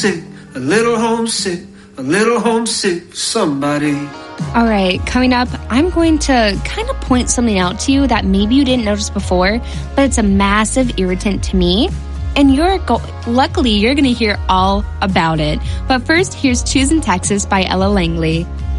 homesick, a little homesick, a little homesick, somebody. All right, coming up, I'm going to kind of point something out to you that maybe you didn't notice before, but it's a massive irritant to me. And luckily, you're going to hear all about it. But first, here's Choosing Texas by Ella Langley.